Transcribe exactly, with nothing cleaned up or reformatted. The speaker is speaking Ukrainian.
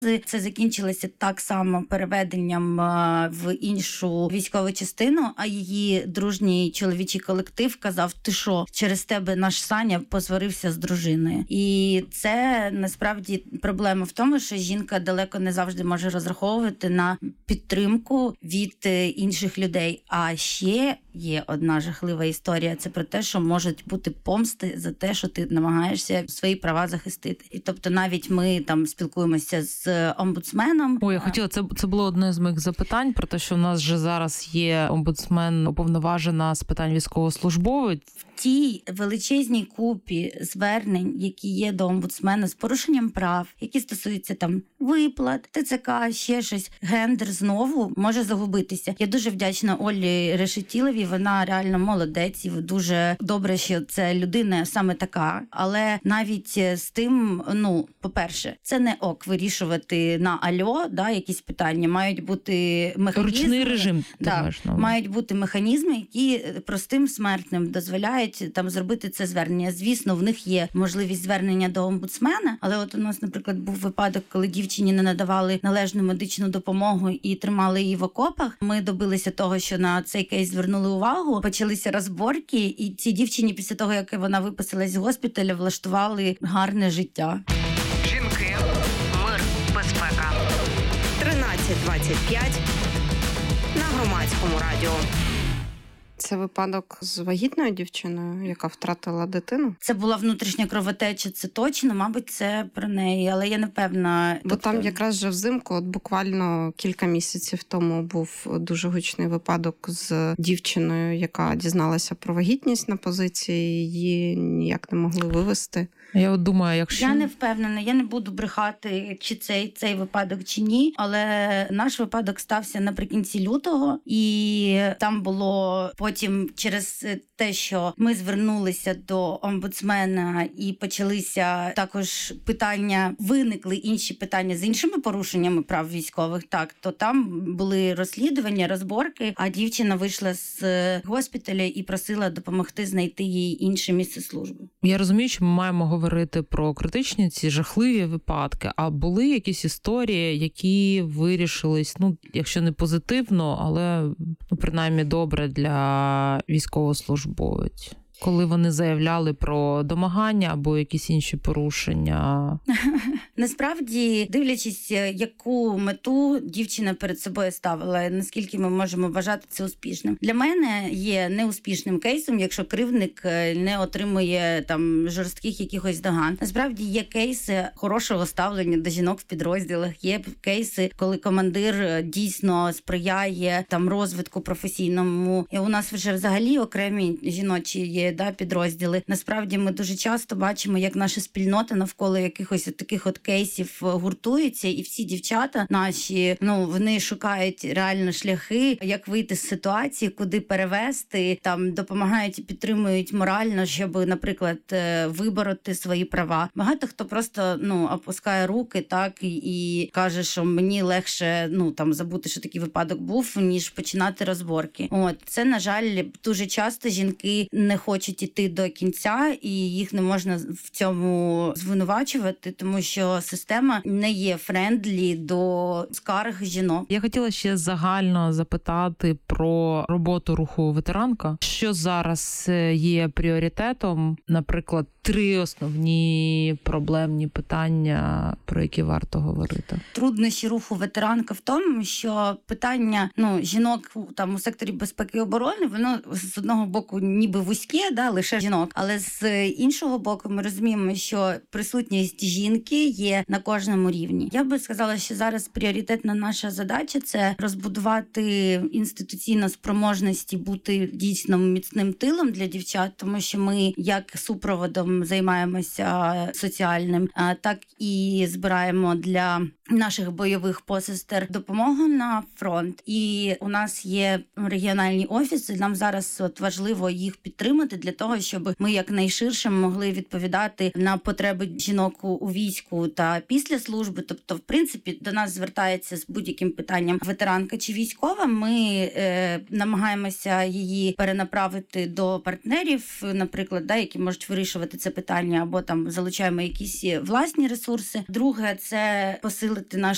Це закінчилося так само переведенням в іншу військову частину, а її дружній чоловічий колектив казав: ти що, через тебе наш Саня посварився з дружиною. І це насправді проблема в тому, що жінка далеко не завжди може розраховувати на підтримку від інших людей. А ще є одна жахлива історія. Це про те, що можуть бути помсти за те, що ти намагаєшся свої права захистити. І тобто навіть ми там спілкуємося з омбудсменом. Ой, я хотіла, це, це було одне з моїх запитань, про те, що в нас вже зараз є омбудсмен, уповноважена з питань військовослужбовець. В тій величезній купі звернень, які є до омбудсмена з порушенням прав, які стосуються там виплат, ТЦК, ще щось, гендер знову може загубитися. Я дуже вдячна Олі Решетіловій, вона реально молодець, і дуже добре, що це людина саме така. Але навіть з тим, ну, по-перше, це не ок вирішувати на альо, да, якісь питання, мають бути механізми. Ручний режим. Да, ну. Мають бути механізми, які простим смертним дозволяють там зробити це звернення. Звісно, в них є можливість звернення до омбудсмена, але от у нас, наприклад, був випадок, коли дівчині не надавали належну медичну допомогу і тримали її в окопах. Ми добилися того, що на цей кейс звернули увагу, почалися розборки, і цій дівчині після того, як вона виписалась з госпіталя, влаштували гарне життя. Жінки, мир, безпека. тринадцять двадцять п'ять на Громадському радіо. Це випадок з вагітною дівчиною, яка втратила дитину? Це була внутрішня кровотеча, це точно, мабуть, це про неї, але я не певна. Бо там якраз вже взимку, от буквально кілька місяців тому був дуже гучний випадок з дівчиною, яка дізналася про вагітність на позиції, її ніяк не могли вивезти. Я от думаю, якщо... Я не впевнена, я не буду брехати, чи цей, цей випадок, чи ні, але наш випадок стався наприкінці лютого, і там було потім через те, що ми звернулися до омбудсмена і почалися також питання, виникли інші питання з іншими порушеннями прав військових, так, то там були розслідування, розборки, а дівчина вийшла з госпіталя і просила допомогти знайти їй інше місце служби. Я розумію, що ми маємо говорити про критичні ці жахливі випадки, а були якісь історії, які вирішились, ну, якщо не позитивно, але, ну, принаймні добре для військовослужбовців? Коли вони заявляли про домагання або якісь інші порушення? Насправді, дивлячись, яку мету дівчина перед собою ставила, наскільки ми можемо вважати це успішним. Для мене є неуспішним кейсом, якщо кривдник не отримує там жорстких якихось доган. Насправді є кейси хорошого ставлення до жінок в підрозділах, є кейси, коли командир дійсно сприяє там розвитку професійному. І у нас вже взагалі окремі жіночі є да, підрозділи. Насправді ми дуже часто бачимо, як наша спільнота навколо якихось от таких от кейсів гуртується, і всі дівчата наші, ну, вони шукають реально шляхи, як вийти з ситуації, куди перевести, там допомагають і підтримують морально, щоб, наприклад, вибороти свої права. Багато хто просто, ну, опускає руки, так, і, і каже, що мені легше, ну, там, забути, що такий випадок був, ніж починати розборки. От, це, на жаль, дуже часто жінки не хочуть іти до кінця, і їх не можна в цьому звинувачувати, тому що система не є френдлі до скарг жінок. Я хотіла ще загально запитати про роботу руху ветеранка. Що зараз є пріоритетом? Наприклад, три основні проблемні питання, про які варто говорити. Труднощі руху ветеранка в тому, що питання, ну, жінок там у секторі безпеки і оборони, воно з одного боку ніби вузьке, да, лише жінок, але з іншого боку ми розуміємо, що присутність жінки є на кожному рівні. Я би сказала, що зараз пріоритетна наша задача – це розбудувати інституційно спроможності бути дійсно міцним тилом для дівчат, тому що ми як супроводом займаємося соціальним, так і збираємо для наших бойових посестер допомогу на фронт. І у нас є регіональні офіси, нам зараз от важливо їх підтримати для того, щоб ми якнайширше могли відповідати на потреби жінок у війську та після служби. Тобто, в принципі, до нас звертається з будь-яким питанням ветеранка чи військова. Ми е, намагаємося її перенаправити до партнерів, наприклад, да, які можуть вирішувати це питання, або там залучаємо якісь власні ресурси. Друге – це посилити нашу